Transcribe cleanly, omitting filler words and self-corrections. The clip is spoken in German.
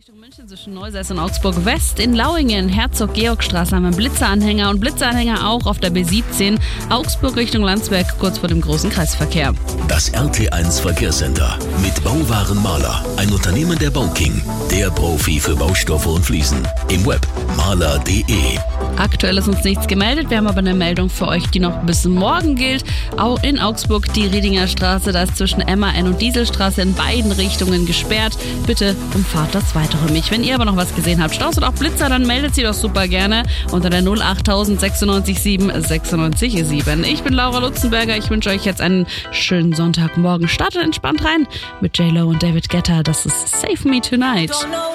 Richtung München zwischen Neuseß und Augsburg West. In Lauingen, Herzog-Georg-Straße haben wir einen Blitzeranhänger und Blitzeranhänger auch auf der B17. Augsburg Richtung Landsberg, kurz vor dem großen Kreisverkehr. Das RT1 Verkehrscenter mit Bauwaren Mahler, ein Unternehmen der Bauking, der Profi für Baustoffe und Fliesen. Im Web mahler.de. Aktuell ist uns nichts gemeldet, wir haben aber eine Meldung für euch, die noch bis morgen gilt. Auch in Augsburg die Riedinger Straße, da ist zwischen MAN und Dieselstraße in beiden Richtungen gesperrt. Bitte umfahrt das weiterrümmig. Wenn ihr aber noch was gesehen habt, Staus oder auch Blitzer, dann meldet sie doch super gerne unter der 08000 96 7 96 7. Ich bin Laura Lutzenberger, ich wünsche euch jetzt einen schönen Sonntagmorgen. Startet entspannt rein mit J-Lo und David Guetta, das ist Save Me Tonight.